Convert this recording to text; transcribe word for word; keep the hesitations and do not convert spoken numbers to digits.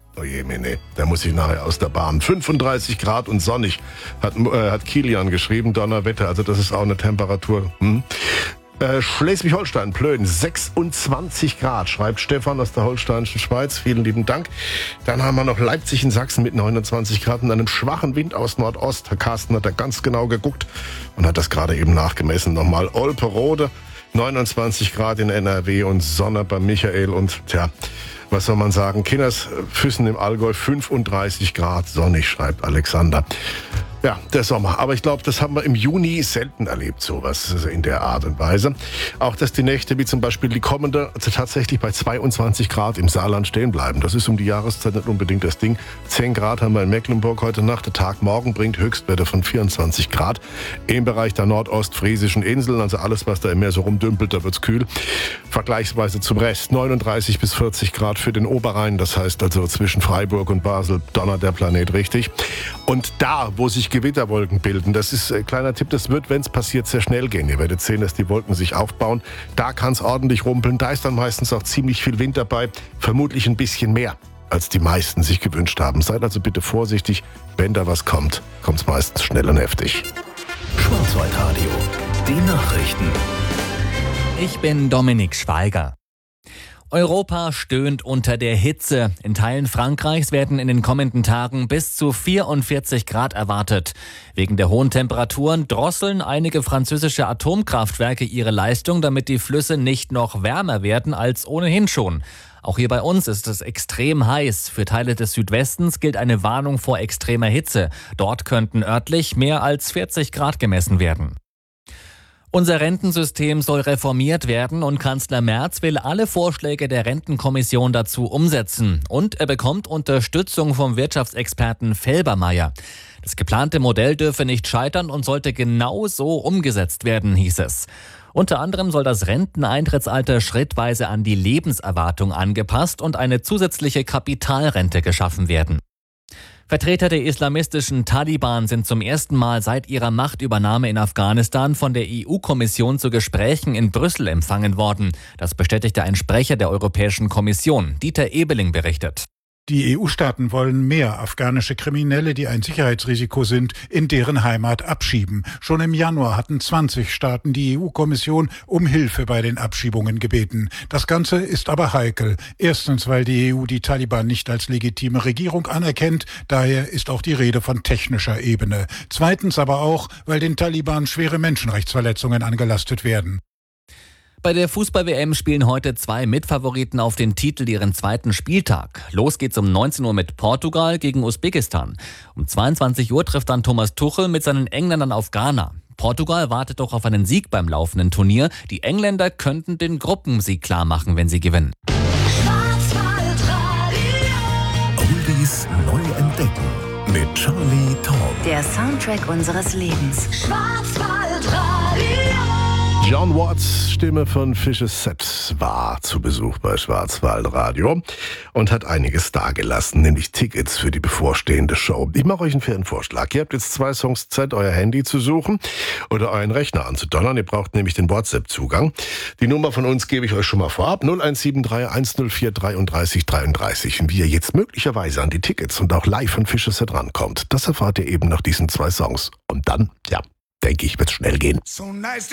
Oh je, nee, da muss ich nachher aus der Bahn. fünfunddreißig Grad und sonnig, hat, äh, hat Kilian geschrieben, Donnerwetter, also das ist auch eine Temperatur. Hm. Äh, Schleswig-Holstein, Plön, sechsundzwanzig Grad, schreibt Stefan aus der holsteinischen Schweiz. Vielen lieben Dank. Dann haben wir noch Leipzig in Sachsen mit neunundzwanzig Grad und einem schwachen Wind aus Nordost. Herr Carsten hat da ganz genau geguckt und hat das gerade eben nachgemessen. Nochmal Olperode, neunundzwanzig Grad in N R W und Sonne bei Michael und tja, was soll man sagen? Kinders Füssen im Allgäu, fünfunddreißig Grad, sonnig, schreibt Alexander. Ja, der Sommer. Aber ich glaube, das haben wir im Juni selten erlebt, sowas in der Art und Weise. Auch, dass die Nächte, wie zum Beispiel die kommende, also tatsächlich bei zweiundzwanzig Grad im Saarland stehen bleiben. Das ist um die Jahreszeit nicht unbedingt das Ding. zehn Grad haben wir in Mecklenburg heute Nacht. Der Tag morgen bringt Höchstwerte von vierundzwanzig Grad. Im Bereich der nordostfriesischen Inseln, also alles, was da im Meer so rumdümpelt, da wird's kühl. Vergleichsweise zum Rest neununddreißig bis vierzig Grad für den Oberrhein. Das heißt also zwischen Freiburg und Basel donnert der Planet richtig. Und da, wo sich Gewitterwolken bilden. Das ist ein kleiner Tipp, das wird, wenn es passiert, sehr schnell gehen. Ihr werdet sehen, dass die Wolken sich aufbauen. Da kann es ordentlich rumpeln. Da ist dann meistens auch ziemlich viel Wind dabei. Vermutlich ein bisschen mehr, als die meisten sich gewünscht haben. Seid also bitte vorsichtig. Wenn da was kommt, kommt es meistens schnell und heftig. Schwarzwaldradio, die Nachrichten. Ich bin Dominik Schweiger. Europa stöhnt unter der Hitze. In Teilen Frankreichs werden in den kommenden Tagen bis zu vierundvierzig Grad erwartet. Wegen der hohen Temperaturen drosseln einige französische Atomkraftwerke ihre Leistung, damit die Flüsse nicht noch wärmer werden als ohnehin schon. Auch hier bei uns ist es extrem heiß. Für Teile des Südwestens gilt eine Warnung vor extremer Hitze. Dort könnten örtlich mehr als vierzig Grad gemessen werden. Unser Rentensystem soll reformiert werden und Kanzler Merz will alle Vorschläge der Rentenkommission dazu umsetzen. Und er bekommt Unterstützung vom Wirtschaftsexperten Felbermayr. Das geplante Modell dürfe nicht scheitern und sollte genau so umgesetzt werden, hieß es. Unter anderem soll das Renteneintrittsalter schrittweise an die Lebenserwartung angepasst und eine zusätzliche Kapitalrente geschaffen werden. Vertreter der islamistischen Taliban sind zum ersten Mal seit ihrer Machtübernahme in Afghanistan von der E U-Kommission zu Gesprächen in Brüssel empfangen worden. Das bestätigte ein Sprecher der Europäischen Kommission. Dieter Ebeling berichtet. Die E U-Staaten wollen mehr afghanische Kriminelle, die ein Sicherheitsrisiko sind, in deren Heimat abschieben. Schon im Januar hatten zwanzig Staaten die E U-Kommission um Hilfe bei den Abschiebungen gebeten. Das Ganze ist aber heikel. Erstens, weil die E U die Taliban nicht als legitime Regierung anerkennt. Daher ist auch die Rede von technischer Ebene. Zweitens aber auch, weil den Taliban schwere Menschenrechtsverletzungen angelastet werden. Bei der Fußball-W M spielen heute zwei Mitfavoriten auf den Titel ihren zweiten Spieltag. Los geht's um neunzehn Uhr mit Portugal gegen Usbekistan. Um zweiundzwanzig Uhr trifft dann Thomas Tuchel mit seinen Engländern auf Ghana. Portugal wartet doch auf einen Sieg beim laufenden Turnier. Die Engländer könnten den Gruppensieg klar machen, wenn sie gewinnen. Oldies neu entdecken mit Charlie Tom. Der Soundtrack unseres Lebens. John Watts, Stimme von Fishes Set, war zu Besuch bei Schwarzwaldradio und hat einiges dagelassen, nämlich Tickets für die bevorstehende Show. Ich mache euch einen fairen Vorschlag. Ihr habt jetzt zwei Songs Zeit, euer Handy zu suchen oder euren Rechner anzudonnern. Ihr braucht nämlich den WhatsApp-Zugang. Die Nummer von uns gebe ich euch schon mal vorab. null eins sieben drei eins null vier dreiunddreißig dreiunddreißig. Und wie ihr jetzt möglicherweise an die Tickets und auch live von Fishes Set rankommt, das erfahrt ihr eben nach diesen zwei Songs. Und dann, ja, denke ich, wird's schnell gehen. So nice.